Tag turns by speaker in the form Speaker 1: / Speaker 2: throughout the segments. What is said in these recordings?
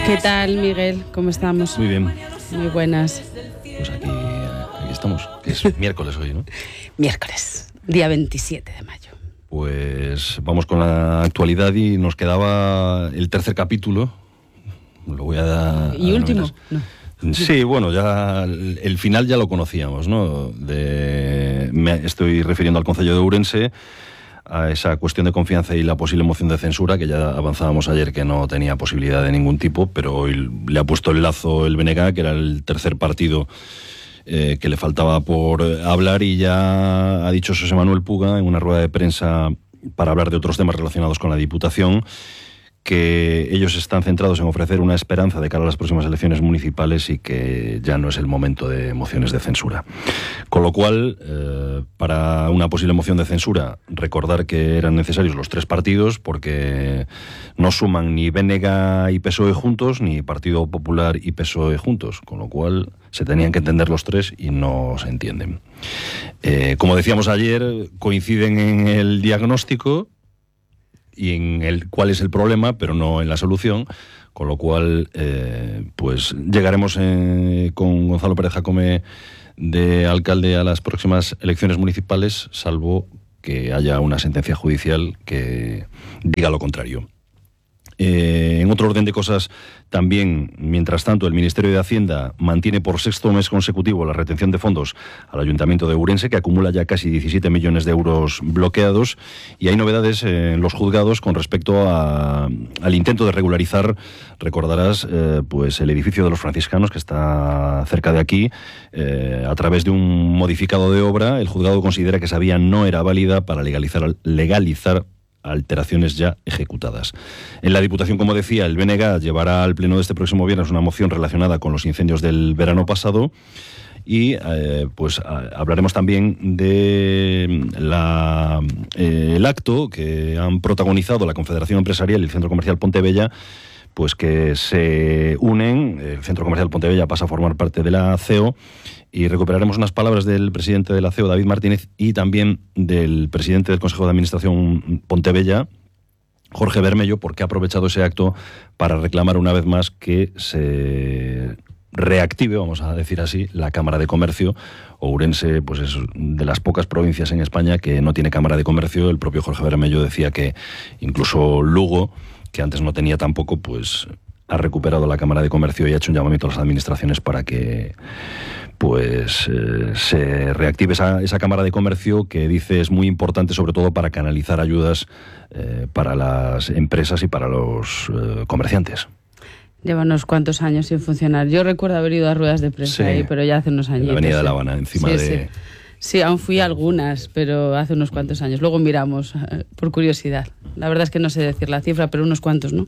Speaker 1: ¿Qué tal, Miguel? ¿Cómo estamos?
Speaker 2: Muy bien.
Speaker 1: Muy buenas.
Speaker 2: Pues aquí estamos, que es miércoles hoy, ¿no?
Speaker 1: Miércoles, día 27 de mayo.
Speaker 2: Pues vamos con la actualidad y nos quedaba el tercer capítulo. Lo voy a dar.
Speaker 1: ¿Y último? No.
Speaker 2: Sí, bueno, ya el final ya lo conocíamos, ¿no? Me estoy refiriendo al Concello de Ourense, a esa cuestión de confianza y la posible moción de censura, que ya avanzábamos ayer que no tenía posibilidad de ningún tipo, pero hoy le ha puesto el lazo el BNG, que era el tercer partido que le faltaba por hablar, y ya ha dicho José Manuel Puga en una rueda de prensa para hablar de otros temas relacionados con la Diputación, que ellos están centrados en ofrecer una esperanza de cara a las próximas elecciones municipales y que ya no es el momento de mociones de censura. Con lo cual, para una posible moción de censura, recordar que eran necesarios los tres partidos, porque no suman ni BNG y PSOE juntos, ni Partido Popular y PSOE juntos, con lo cual se tenían que entender los tres y no se entienden. Como decíamos ayer, coinciden en el diagnóstico y en cuál es el problema, pero no en la solución, con lo cual pues llegaremos con Gonzalo Pérez Jacome de alcalde a las próximas elecciones municipales, salvo que haya una sentencia judicial que diga lo contrario. En otro orden de cosas, también, mientras tanto, el Ministerio de Hacienda mantiene por sexto mes consecutivo la retención de fondos al Ayuntamiento de Ourense, que acumula ya casi 17 millones de euros bloqueados, y hay novedades en los juzgados con respecto al intento de regularizar, recordarás, pues el edificio de los franciscanos, que está cerca de aquí, a través de un modificado de obra. El juzgado considera que esa vía no era válida para legalizar alteraciones ya ejecutadas. En la Diputación, como decía, el BNG llevará al pleno de este próximo viernes una moción relacionada con los incendios del verano pasado, y pues hablaremos también de el acto que han protagonizado la Confederación Empresarial y el Centro Comercial Pontebella, pues que se unen. El Centro Comercial Pontebella pasa a formar parte de la CEO, y recuperaremos unas palabras del presidente de la CEO, David Martínez, y también del presidente del Consejo de Administración Pontebella, Jorge Bermello, porque ha aprovechado ese acto para reclamar una vez más que se reactive, vamos a decir así, la Cámara de Comercio. Ourense pues es de las pocas provincias en España que no tiene Cámara de Comercio. El propio Jorge Bermello decía que incluso Lugo, que antes no tenía tampoco, pues ha recuperado la Cámara de Comercio y ha hecho un llamamiento a las administraciones para que pues se reactive esa Cámara de Comercio, que dice es muy importante, sobre todo para canalizar ayudas para las empresas y para los comerciantes.
Speaker 1: Lleva unos cuantos años sin funcionar. Yo recuerdo haber ido a ruedas de prensa ahí, pero ya hace unos años.
Speaker 2: En la Avenida de La Habana, encima de...
Speaker 1: Sí, aún fui a algunas, pero hace unos cuantos años. Luego miramos, por curiosidad. La verdad es que no sé decir la cifra, pero unos cuantos, ¿no?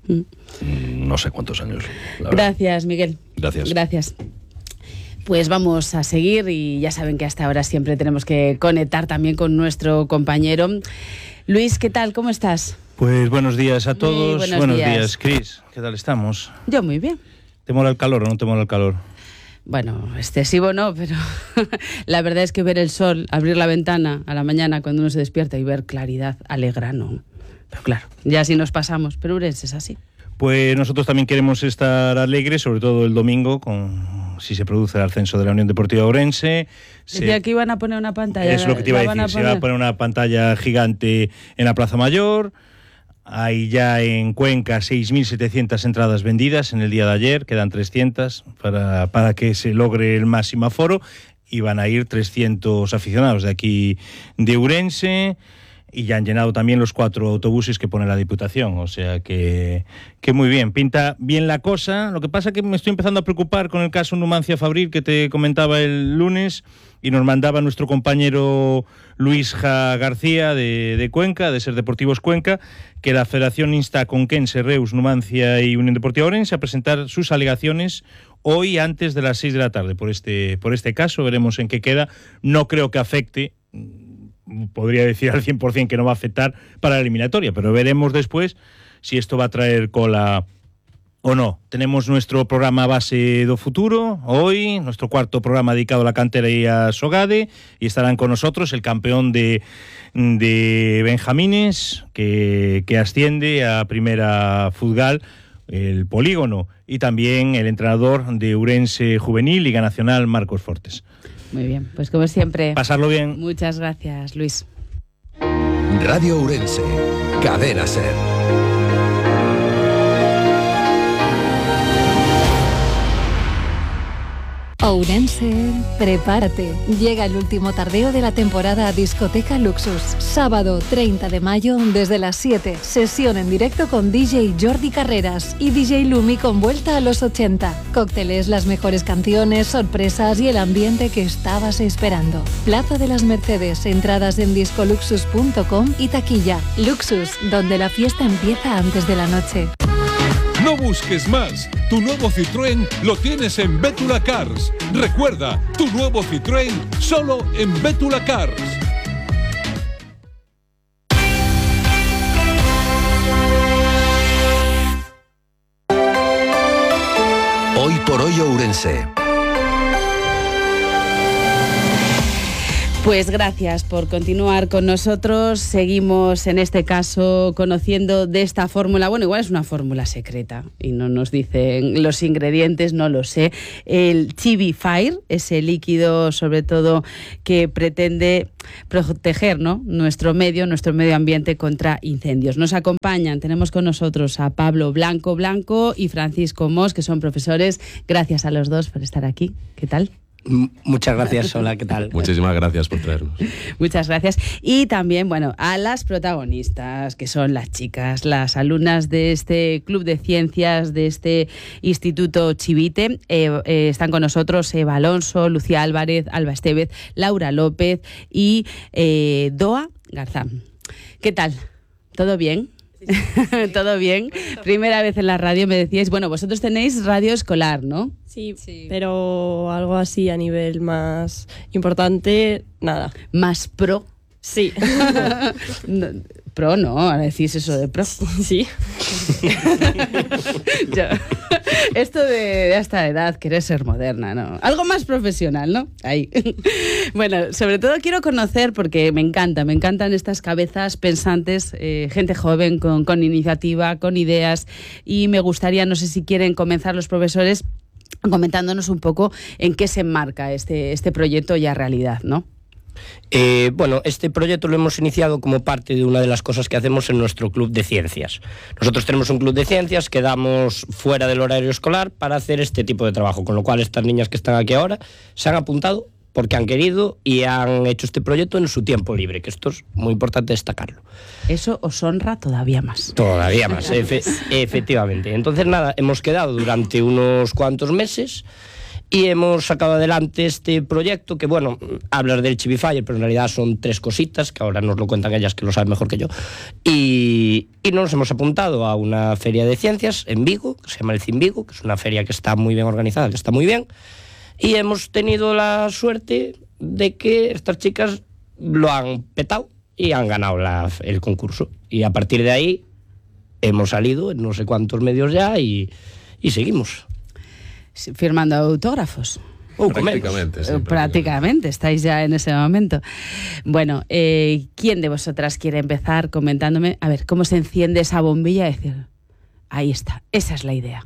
Speaker 2: No sé cuántos años.
Speaker 1: Gracias, Miguel.
Speaker 2: Gracias.
Speaker 1: Pues vamos a seguir, y ya saben que hasta ahora siempre tenemos que conectar también con nuestro compañero. Luis, ¿qué tal? ¿Cómo estás?
Speaker 3: Pues buenos días a todos.
Speaker 1: Buenos
Speaker 3: días, Cris. ¿Qué tal estamos?
Speaker 1: Yo muy bien.
Speaker 3: ¿Te mola el calor o no te mola el calor?
Speaker 1: Bueno, excesivo no, pero la verdad es que ver el sol, abrir la ventana a la mañana cuando uno se despierta y ver claridad alegra, ¿no? Pero claro, ya si nos pasamos, pero Ourense es así.
Speaker 3: Pues nosotros también queremos estar alegres, sobre todo el domingo, si se produce el ascenso de la Unión Deportiva Ourense.
Speaker 1: Decía que iban a poner una pantalla.
Speaker 3: Es lo que te iba a decir, se va a poner una pantalla gigante en la Plaza Mayor. Hay ya en Cuenca 6.700 entradas vendidas en el día de ayer, quedan 300 para que se logre el máximo aforo, y van a ir 300 aficionados de aquí de Ourense. Y ya han llenado también los 4 autobuses que pone la Diputación, o sea que muy bien, pinta bien la cosa. Lo que pasa es que me estoy empezando a preocupar con el caso Numancia Fabril, que te comentaba el lunes, y nos mandaba nuestro compañero Luis García de Cuenca, de Ser Deportivos Cuenca, que la Federación insta a Conquense, Reus, Numancia y Unión Deportiva Ourense a presentar sus alegaciones hoy antes de las 6 de la tarde por este caso. Veremos en qué queda. No creo que afecte, podría decir al 100% que no va a afectar para la eliminatoria, pero veremos después si esto va a traer cola o no. Tenemos nuestro programa Base do Futuro hoy, nuestro cuarto programa dedicado a la cantera y a Sogade, y estarán con nosotros el campeón de Benjamines que asciende a Primera Futgal el polígono, y también el entrenador de Ourense Juvenil, Liga Nacional, Marcos Fortes.
Speaker 1: Muy bien, pues como siempre.
Speaker 3: Pasarlo bien.
Speaker 1: Muchas gracias, Luis.
Speaker 4: Radio Ourense, Cadena SER.
Speaker 5: Ourense, prepárate. Llega el último tardeo de la temporada a Discoteca Luxus. Sábado 30 de mayo desde las 7. Sesión en directo con DJ Jordi Carreras y DJ Lumi con vuelta a los 80. Cócteles, las mejores canciones, sorpresas y el ambiente que estabas esperando. Plaza de las Mercedes, entradas en discoluxus.com y taquilla. Luxus, donde la fiesta empieza antes de la noche.
Speaker 6: No busques más. Tu nuevo Citroën lo tienes en Bétula Cars. Recuerda, tu nuevo Citroën solo en Bétula Cars.
Speaker 4: Hoy por hoy Ourense.
Speaker 1: Pues gracias por continuar con nosotros. Seguimos, en este caso, conociendo de esta fórmula. Bueno, igual es una fórmula secreta y no nos dicen los ingredientes, no lo sé. El Chivify, ese líquido, sobre todo, que pretende proteger, ¿no?, nuestro medio ambiente contra incendios. Nos acompañan, tenemos con nosotros a Pablo Blanco y Francisco Mos, que son profesores. Gracias a los dos por estar aquí. ¿Qué tal?
Speaker 7: Muchas gracias, hola, ¿qué tal?
Speaker 8: Muchísimas gracias por traernos.
Speaker 1: Muchas gracias. Y también, bueno, a las protagonistas, que son las chicas, las alumnas de este Club de Ciencias, de este Instituto Chivite. Están con nosotros Eva Alonso, Lucía Álvarez, Alba Estevez, Laura López y Doa Garzán. ¿Qué tal? ¿Todo bien? ¿Todo bien? Primera vez en la radio me decíais, bueno, vosotros tenéis radio escolar, ¿no?
Speaker 9: Sí, pero algo así a nivel más importante, nada.
Speaker 1: ¿Más pro?
Speaker 9: Sí.
Speaker 1: No, pro no, ahora decís eso de pro.
Speaker 9: Sí.
Speaker 1: Esto de esta edad, querer ser moderna, ¿no? Algo más profesional, ¿no? Ahí. Bueno, sobre todo quiero conocer, porque me encantan estas cabezas pensantes, gente joven con iniciativa, con ideas, y me gustaría, no sé si quieren comenzar los profesores comentándonos un poco en qué se enmarca este proyecto ya realidad, ¿no?
Speaker 7: Bueno, este proyecto lo hemos iniciado como parte de una de las cosas que hacemos en nuestro club de ciencias. Nosotros tenemos un club de ciencias que damos fuera del horario escolar para hacer este tipo de trabajo, con lo cual estas niñas que están aquí ahora se han apuntado porque han querido y han hecho este proyecto en su tiempo libre, que esto es muy importante destacarlo.
Speaker 1: Eso os honra todavía más.
Speaker 7: Todavía más, efectivamente. Entonces nada, hemos quedado durante unos cuantos meses y hemos sacado adelante este proyecto que, bueno, hablas del Chivify, pero en realidad son 3 cositas, que ahora nos lo cuentan ellas, que lo saben mejor que yo. Y nos hemos apuntado a una feria de ciencias en Vigo, que se llama el CIMVigo, que es una feria que está muy bien organizada, que está muy bien. Y hemos tenido la suerte de que estas chicas lo han petado y han ganado el concurso. Y a partir de ahí hemos salido en no sé cuántos medios ya y seguimos.
Speaker 1: Firmando autógrafos.
Speaker 8: Prácticamente, sí.
Speaker 1: Prácticamente, estáis ya en ese momento. Bueno, ¿quién de vosotras quiere empezar comentándome? A ver, ¿cómo se enciende esa bombilla? Y decir, ahí está, esa es la idea.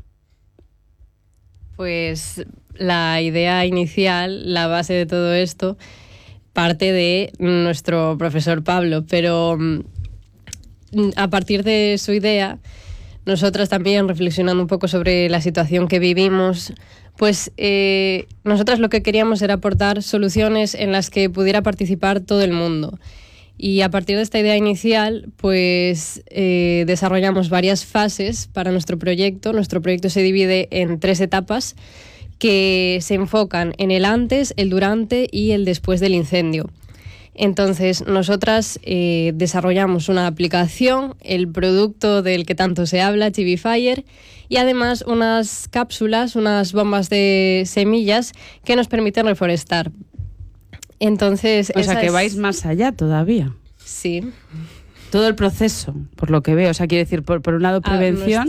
Speaker 9: Pues la idea inicial, la base de todo esto, parte de nuestro profesor Pablo, pero a partir de su idea, nosotras también reflexionando un poco sobre la situación que vivimos, pues nosotras lo que queríamos era aportar soluciones en las que pudiera participar todo el mundo. Y a partir de esta idea inicial, pues desarrollamos varias fases para nuestro proyecto. Nuestro proyecto se divide en 3 etapas que se enfocan en el antes, el durante y el después del incendio. Entonces, nosotras desarrollamos una aplicación, el producto del que tanto se habla, Chivify, y además unas cápsulas, unas bombas de semillas que nos permiten reforestar. Entonces,
Speaker 1: o sea, que vais más allá todavía.
Speaker 9: Sí.
Speaker 1: Todo el proceso, por lo que veo. O sea, quiere decir, por un lado, prevención.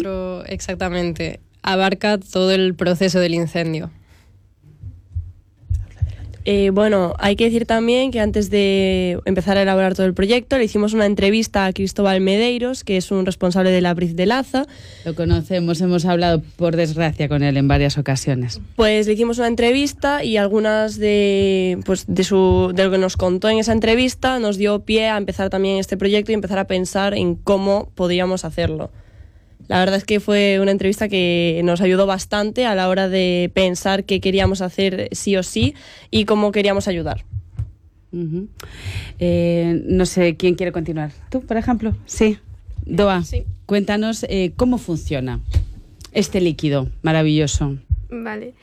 Speaker 9: Exactamente. Abarca todo el proceso del incendio.
Speaker 10: Bueno, hay que decir también que antes de empezar a elaborar todo el proyecto le hicimos una entrevista a Cristóbal Medeiros, que es un responsable de la Briz de Laza.
Speaker 1: Lo conocemos, hemos hablado por desgracia con él en varias ocasiones.
Speaker 10: Pues le hicimos una entrevista y algunas de lo que nos contó en esa entrevista nos dio pie a empezar también este proyecto y empezar a pensar en cómo podríamos hacerlo. La verdad es que fue una entrevista que nos ayudó bastante a la hora de pensar qué queríamos hacer sí o sí y cómo queríamos ayudar.
Speaker 1: No sé, ¿quién quiere continuar? ¿Tú, por ejemplo? Sí. Doa, sí. Cuéntanos cómo funciona este líquido maravilloso.
Speaker 11: Vale.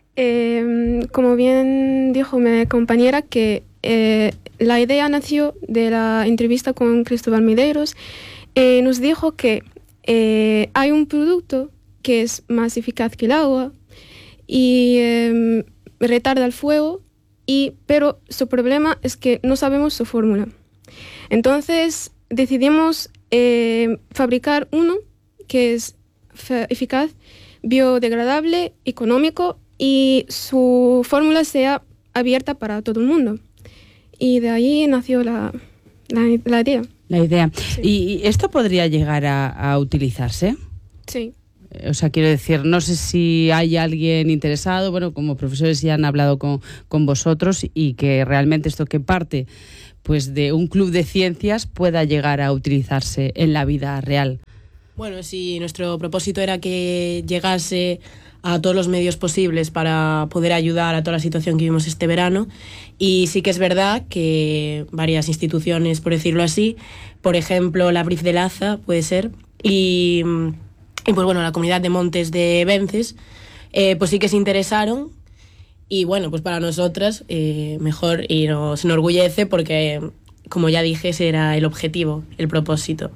Speaker 11: Como bien dijo mi compañera, que la idea nació de la entrevista con Cristóbal Medeiros. Nos dijo que hay un producto que es más eficaz que el agua y retarda el fuego, pero su problema es que no sabemos su fórmula. Entonces decidimos fabricar uno que es eficaz, biodegradable, económico y su fórmula sea abierta para todo el mundo. Y de ahí nació la idea.
Speaker 1: La idea. Sí. ¿Y esto podría llegar a utilizarse?
Speaker 11: Sí.
Speaker 1: O sea, quiero decir, no sé si hay alguien interesado, bueno, como profesores ya han hablado con vosotros y que realmente esto que parte pues de un club de ciencias pueda llegar a utilizarse en la vida real.
Speaker 12: Bueno, sí, nuestro propósito era que llegase a todos los medios posibles para poder ayudar a toda la situación que vivimos este verano. Y sí que es verdad que varias instituciones, por decirlo así, por ejemplo la Briz de Laza puede ser, y pues bueno, la comunidad de Montes de Vences, pues sí que se interesaron. Y bueno, pues para nosotras mejor, y nos enorgullece porque, como ya dije, ese era el objetivo, el propósito.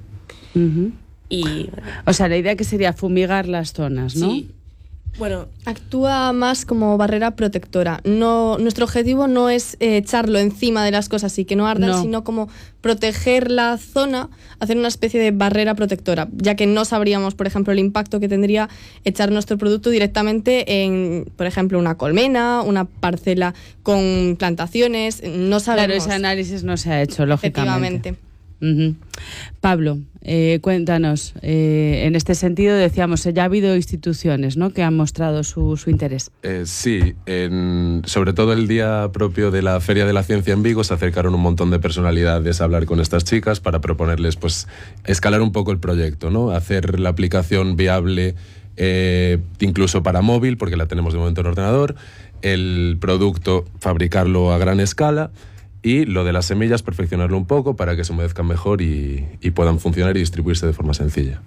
Speaker 12: Y,
Speaker 1: o sea, la idea que sería fumigar las zonas, ¿no?
Speaker 12: Sí. Bueno,
Speaker 10: actúa más como barrera protectora. No, nuestro objetivo no es echarlo encima de las cosas y que no ardan, sino como proteger la zona, hacer una especie de barrera protectora, ya que no sabríamos, por ejemplo, el impacto que tendría echar nuestro producto directamente en, por ejemplo, una colmena, una parcela con plantaciones. No sabemos.
Speaker 1: Claro, ese análisis no se ha hecho, lógicamente.
Speaker 10: Efectivamente.
Speaker 1: Pablo, cuéntanos, en este sentido decíamos, ya ha habido instituciones, ¿no?, que han mostrado su interés.
Speaker 8: Sí, sobre todo el día propio de la Feria de la Ciencia en Vigo se acercaron un montón de personalidades a hablar con estas chicas para proponerles pues escalar un poco el proyecto, ¿no?, hacer la aplicación viable incluso para móvil, porque la tenemos de momento en ordenador, el producto fabricarlo a gran escala. Y lo de las semillas, perfeccionarlo un poco para que se humedezcan mejor y puedan funcionar y distribuirse de forma sencilla.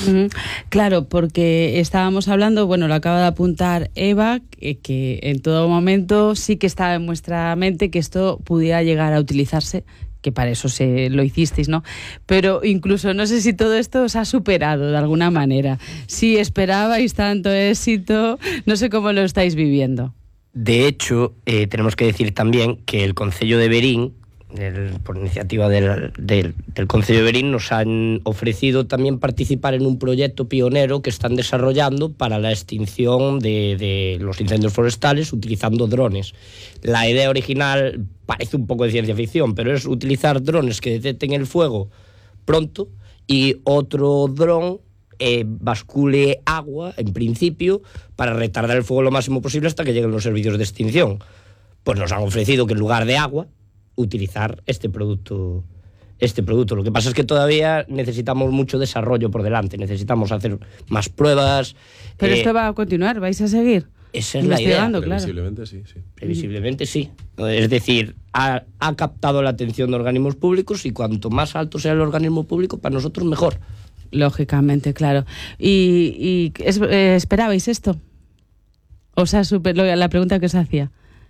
Speaker 1: Claro, porque estábamos hablando, bueno, lo acaba de apuntar Eva, que en todo momento sí que estaba en vuestra mente que esto pudiera llegar a utilizarse, que para eso lo hicisteis, ¿no? Pero incluso no sé si todo esto os ha superado de alguna manera. Si esperabais tanto éxito, no sé cómo lo estáis viviendo.
Speaker 7: De hecho, tenemos que decir también que el Concello de Verín, por iniciativa del Concello de Verín, nos han ofrecido también participar en un proyecto pionero que están desarrollando para la extinción de los incendios forestales utilizando drones. La idea original parece un poco de ciencia ficción, pero es utilizar drones que detecten el fuego pronto y otro dron bascule agua, en principio, para retardar el fuego lo máximo posible hasta que lleguen los servicios de extinción. Pues nos han ofrecido que en lugar de agua, utilizar este producto. Lo que pasa es que todavía necesitamos mucho desarrollo por delante, necesitamos hacer más pruebas.
Speaker 1: Pero esto va a continuar, ¿vais a seguir?
Speaker 7: Esa es la idea.
Speaker 8: Previsiblemente sí.
Speaker 7: Previsiblemente sí. Es decir, ha captado la atención de organismos públicos y cuanto más alto sea el organismo público, para nosotros mejor.
Speaker 1: Lógicamente, claro. ¿Y esperabais esto? O sea, la pregunta que os hacía.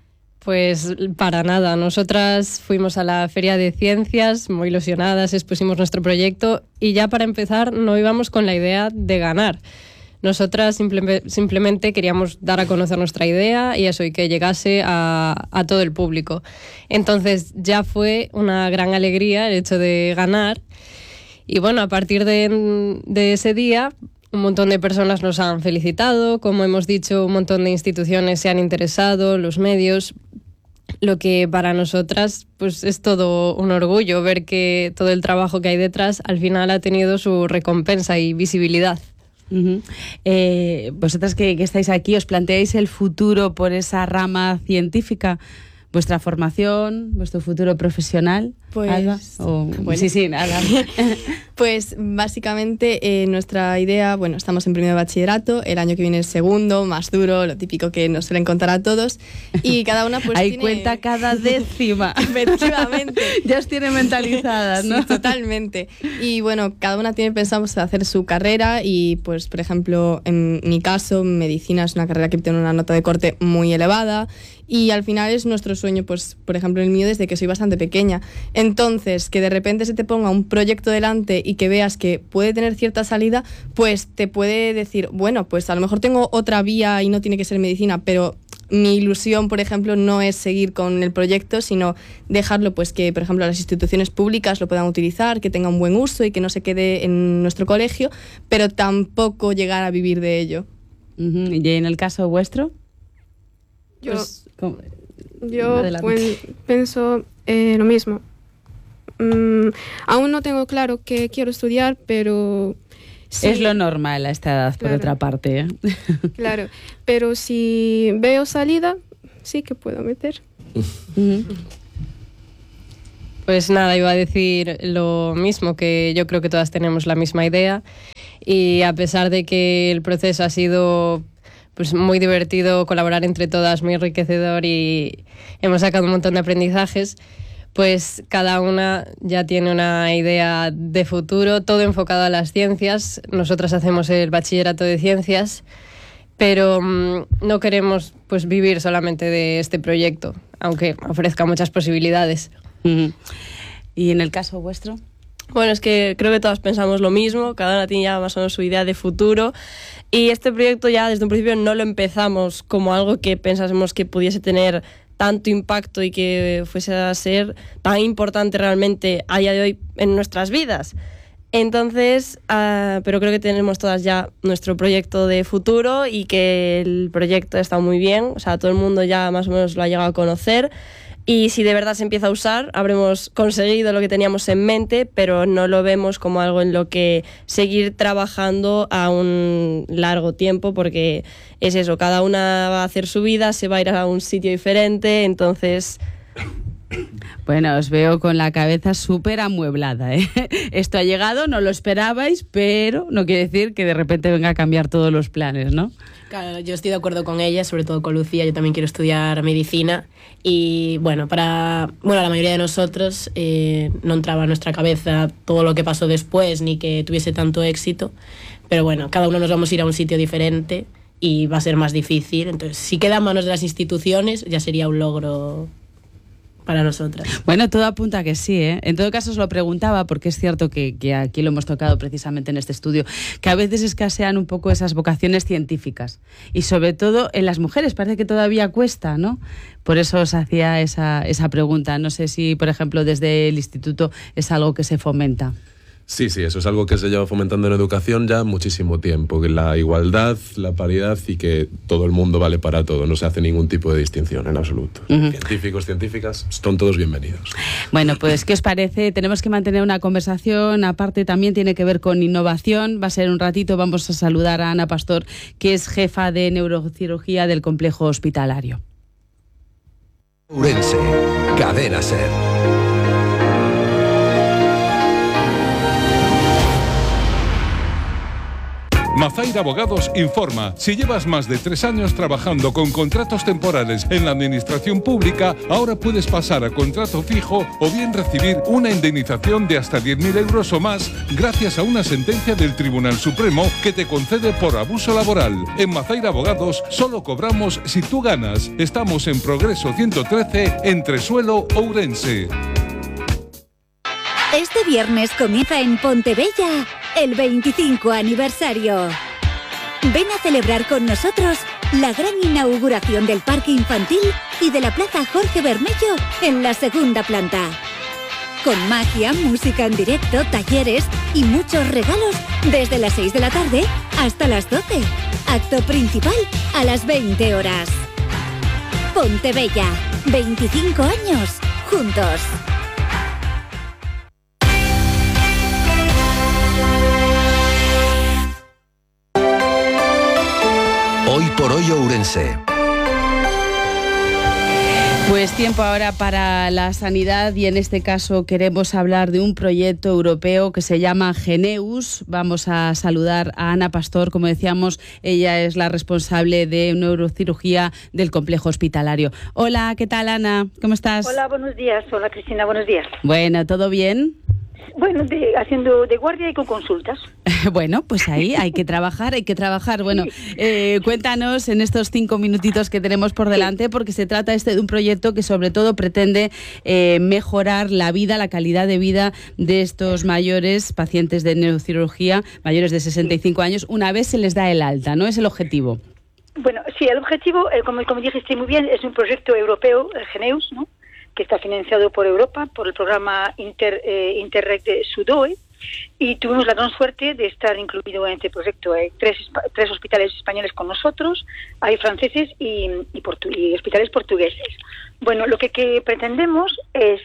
Speaker 9: Pues para nada. Nosotras fuimos a la Feria de Ciencias muy ilusionadas, expusimos nuestro proyecto y ya para empezar no íbamos con la idea de ganar. Nosotras simplemente queríamos dar a conocer nuestra idea y eso, y que llegase a todo el público. Entonces ya fue una gran alegría el hecho de ganar. Y bueno, a partir de ese día, un montón de personas nos han felicitado, como hemos dicho, un montón de instituciones se han interesado, los medios. lo que para nosotras pues es todo un orgullo ver que todo el trabajo que hay detrás al final ha tenido su recompensa y visibilidad.
Speaker 1: Vosotras que estáis aquí, ¿os planteáis el futuro por esa rama científica? ¿Vuestra formación, vuestro futuro profesional,
Speaker 10: pues,
Speaker 1: Alba?
Speaker 10: Bueno.
Speaker 1: Sí, nada.
Speaker 10: Pues básicamente nuestra idea, bueno, estamos en primero de bachillerato, el año que viene es segundo, más duro, lo típico que nos suelen contar a todos, y cada una pues
Speaker 1: tiene... cuenta cada décima.
Speaker 10: Efectivamente.
Speaker 1: Ya os tiene mentalizadas, ¿no?
Speaker 10: Sí, totalmente. Y bueno, cada una tiene pensado hacer su carrera y pues, por ejemplo, en mi caso, medicina es una carrera que tiene una nota de corte muy elevada y al final es nuestro sueño, pues, por ejemplo, el mío desde que soy bastante pequeña. Entonces, que de repente se te ponga un proyecto delante y que veas que puede tener cierta salida, pues te puede decir, bueno, pues a lo mejor tengo otra vía y no tiene que ser medicina, pero mi ilusión, por ejemplo, no es seguir con el proyecto, sino dejarlo, pues que, por ejemplo, las instituciones públicas lo puedan utilizar, que tenga un buen uso y que no se quede en nuestro colegio, pero tampoco llegar a vivir de ello.
Speaker 1: ¿Y en el caso vuestro?
Speaker 11: Yo pienso lo mismo. Aún no tengo claro qué quiero estudiar, pero... Sí,
Speaker 1: es lo normal a esta edad, claro, por otra parte, ¿eh?
Speaker 11: Claro, pero si veo salida, sí que puedo meter.
Speaker 9: Pues nada, iba a decir lo mismo, que yo creo que todas tenemos la misma idea y a pesar de que el proceso ha sido pues muy divertido, colaborar entre todas, muy enriquecedor y hemos sacado un montón de aprendizajes, pues cada una ya tiene una idea de futuro, todo enfocado a las ciencias. Nosotras hacemos el bachillerato de ciencias, pero no queremos pues vivir solamente de este proyecto, aunque ofrezca muchas posibilidades.
Speaker 1: ¿Y en el caso vuestro?
Speaker 13: Bueno, es que creo que todas pensamos lo mismo, cada una tiene ya más o menos su idea de futuro y este proyecto ya desde un principio no lo empezamos como algo que pensásemos que pudiese tener tanto impacto y que fuese a ser tan importante realmente a día de hoy en nuestras vidas. Entonces, pero creo que tenemos todas ya nuestro proyecto de futuro y que el proyecto está muy bien, o sea, todo el mundo ya más o menos lo ha llegado a conocer y si de verdad se empieza a usar, habremos conseguido lo que teníamos en mente, pero no lo vemos como algo en lo que seguir trabajando a un largo tiempo, porque es eso, cada una va a hacer su vida, se va a ir a un sitio diferente, entonces...
Speaker 1: Bueno, os veo con la cabeza súper amueblada, ¿eh? Esto ha llegado, no lo esperabais, pero no quiere decir que de repente venga a cambiar todos los planes, ¿no?
Speaker 12: Claro, yo estoy de acuerdo con ella, sobre todo con Lucía, yo también quiero estudiar medicina y bueno, la mayoría de nosotros no entraba en nuestra cabeza todo lo que pasó después ni que tuviese tanto éxito, pero bueno, cada uno nos vamos a ir a un sitio diferente y va a ser más difícil, entonces si queda en manos de las instituciones ya sería un logro para nosotras.
Speaker 1: Bueno, todo apunta a que sí, ¿eh? En todo caso os lo preguntaba porque es cierto que aquí lo hemos tocado precisamente en este estudio, que a veces escasean un poco esas vocaciones científicas y sobre todo en las mujeres, parece que todavía cuesta, ¿no? Por eso os hacía esa pregunta. No sé si, por ejemplo, desde el instituto es algo que se fomenta.
Speaker 8: Sí, eso es algo que se lleva fomentando en educación ya muchísimo tiempo, que la igualdad, la paridad y que todo el mundo vale para todo, no se hace ningún tipo de distinción en absoluto. Científicos, científicas, son todos bienvenidos.
Speaker 1: Bueno, pues ¿qué os parece? Tenemos que mantener una conversación, aparte también tiene que ver con innovación, va a ser un ratito, vamos a saludar a Ana Pastor, que es jefa de neurocirugía del complejo hospitalario.
Speaker 4: Ourense, Cadena SER.
Speaker 6: Mazair Abogados informa. Si llevas más de 3 años trabajando con contratos temporales en la administración pública, ahora puedes pasar a contrato fijo o bien recibir una indemnización de hasta 10.000 euros o más gracias a una sentencia del Tribunal Supremo que te concede por abuso laboral. En Mazair Abogados solo cobramos si tú ganas. Estamos en Progreso 113, Entresuelo, Ourense.
Speaker 14: Este viernes comienza en Pontebella el 25 aniversario. Ven a celebrar con nosotros la gran inauguración del Parque Infantil y de la Plaza Jorge Bermello en la segunda planta. Con magia, música en directo, talleres y muchos regalos desde las 6 de la tarde hasta las 12. Acto principal a las 20 horas. Pontebella. 25 años juntos.
Speaker 4: Hoy por hoy Ourense.
Speaker 1: Pues tiempo ahora para la sanidad y en este caso queremos hablar de un proyecto europeo que se llama Geneus. Vamos a saludar a Ana Pastor, como decíamos, ella es la responsable de neurocirugía del complejo hospitalario. Hola, ¿qué tal, Ana? ¿Cómo estás?
Speaker 15: Hola, buenos días. Hola, Cristina, buenos días.
Speaker 1: Bueno, ¿todo bien?
Speaker 15: Bueno, haciendo de guardia y con consultas.
Speaker 1: Bueno, pues ahí hay que trabajar. Bueno, cuéntanos en estos 5 minutitos que tenemos por delante, porque se trata de un proyecto que sobre todo pretende mejorar la vida, la calidad de vida de estos mayores pacientes de neurocirugía, mayores de 65 años, una vez se les da el alta, ¿no? Es el objetivo.
Speaker 15: Bueno, sí, el objetivo, como dijiste muy bien, es un proyecto europeo, el Geneus, ¿no?, que está financiado por Europa, por el programa Interreg de SUDOE, y tuvimos la gran suerte de estar incluido en este proyecto. Hay tres hospitales españoles con nosotros, hay franceses y hospitales portugueses. Bueno, lo que pretendemos es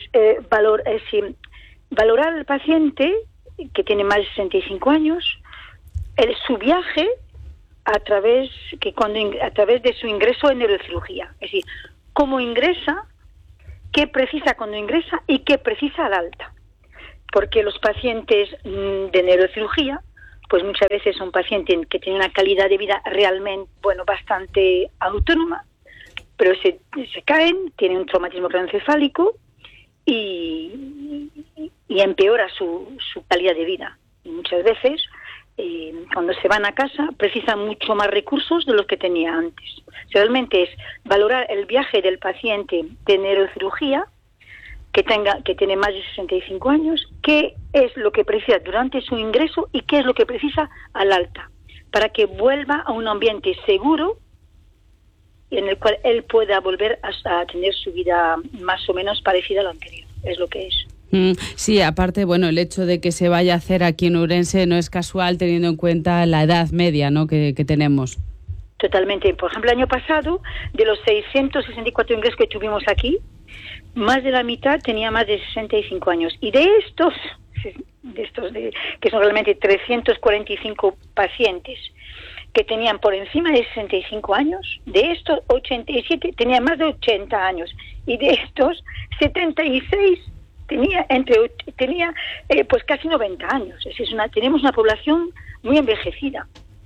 Speaker 15: valorar al paciente que tiene más de 65 años, su viaje a través de su ingreso en neurocirugía. Es decir, cómo ingresa, qué precisa cuando ingresa y qué precisa al alta. Porque los pacientes de neurocirugía, pues muchas veces son pacientes que tienen una calidad de vida realmente, bastante autónoma, pero se caen, tienen un traumatismo craneoencefálico y empeora su calidad de vida. Y muchas veces, cuando se van a casa, precisan mucho más recursos de los que tenía antes. Realmente es valorar el viaje del paciente de neurocirugía que tiene más de 65 años, qué es lo que precisa durante su ingreso y qué es lo que precisa al alta, para que vuelva a un ambiente seguro en el cual él pueda volver a tener su vida más o menos parecida a la anterior. Es lo que es.
Speaker 1: Sí, aparte, el hecho de que se vaya a hacer aquí en Ourense no es casual, teniendo en cuenta la edad media, ¿no?, que tenemos.
Speaker 15: Totalmente. Por ejemplo, el año pasado, de los 664 ingresos que tuvimos aquí, más de la mitad tenía más de 65 años. Y de estos que son realmente 345 pacientes que tenían por encima de 65 años, de estos 87 tenían más de 80 años. Y de estos 76 tenía pues casi 90 años. Tenemos una población muy envejecida.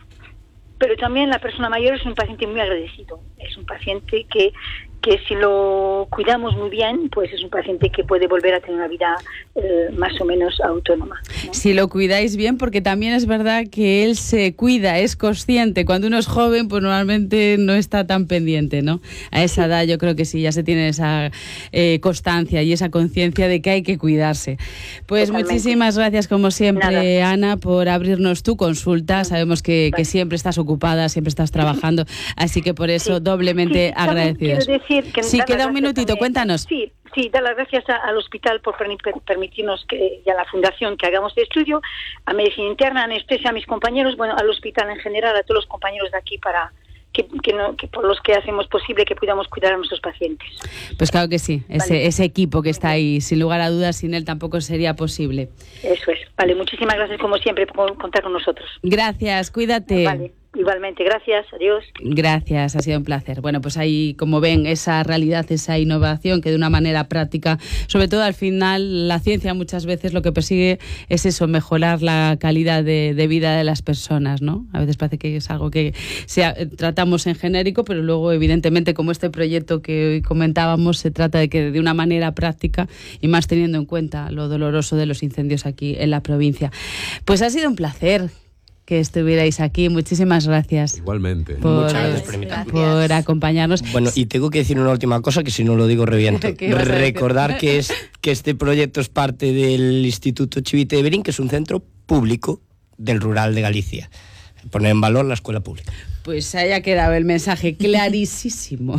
Speaker 15: Pero también la persona mayor es un paciente muy agradecido. Es un paciente que si lo cuidamos muy bien, pues es un paciente que puede volver a tener una vida más o menos autónoma, ¿no?
Speaker 1: Si lo cuidáis bien, porque también es verdad que él se cuida, es consciente. Cuando uno es joven, pues normalmente no está tan pendiente, ¿no? A esa edad yo creo que sí, ya se tiene esa constancia y esa conciencia de que hay que cuidarse. Pues totalmente. Muchísimas gracias, como siempre, Nada. Ana, por abrirnos tu consulta. Sabemos que siempre estás ocupada, siempre estás trabajando, así que por eso doblemente agradecidos. Sí, queda un minutito, también. Cuéntanos.
Speaker 15: Sí, dar las gracias al hospital por permitirnos y a la fundación que hagamos este estudio, a medicina interna, a anestesia, a mis compañeros, al hospital en general, a todos los compañeros de aquí para que por los que hacemos posible que podamos cuidar a nuestros pacientes.
Speaker 1: Pues claro que sí, ese equipo que está ahí, sin lugar a dudas, sin él tampoco sería posible.
Speaker 15: Eso es. Vale, muchísimas gracias como siempre por contar con nosotros.
Speaker 1: Gracias, cuídate.
Speaker 15: Vale. Igualmente, gracias, adiós.
Speaker 1: Gracias, ha sido un placer. Pues ahí, como ven, esa realidad, esa innovación que de una manera práctica, sobre todo al final, la ciencia muchas veces lo que persigue es eso, mejorar la calidad de vida de las personas, ¿no? A veces parece que es algo que tratamos en genérico, pero luego, evidentemente, como este proyecto que hoy comentábamos, se trata de que de una manera práctica, y más teniendo en cuenta lo doloroso de los incendios aquí en la provincia. Pues ha sido un placer que estuvierais aquí. Muchísimas gracias.
Speaker 8: Igualmente.
Speaker 7: Muchas gracias por invitarme.
Speaker 1: Por acompañarnos.
Speaker 7: Bueno, y tengo que decir una última cosa, que si no lo digo reviento. Recordar que este proyecto es parte del Instituto Chivite de Berín, que es un centro público del rural de Galicia. Poner en valor la escuela pública.
Speaker 1: Pues haya quedado el mensaje clarísimo.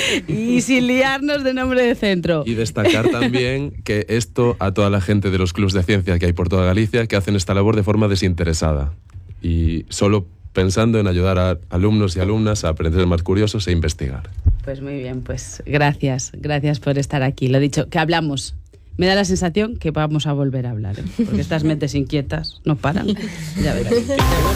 Speaker 1: Y sin liarnos de nombre de centro.
Speaker 8: Y destacar también que esto a toda la gente de los clubs de ciencia que hay por toda Galicia, que hacen esta labor de forma desinteresada y solo pensando en ayudar a alumnos y alumnas a aprender más curiosos e investigar.
Speaker 1: Pues muy bien, pues gracias por estar aquí. Lo dicho, que hablamos. Me da la sensación que vamos a volver a hablar, porque estas mentes inquietas no paran. Ya verás.